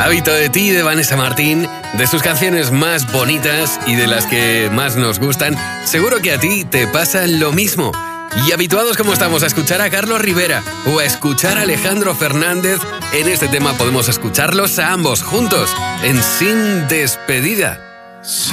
Hábito de ti, de Vanessa Martín, de sus canciones más bonitas y de las que más nos gustan. Seguro que a ti te pasa lo mismo. Y habituados como estamos a escuchar a Carlos Rivera o a escuchar a Alejandro Fernández, en este tema podemos escucharlos a ambos juntos en Sin Despedida.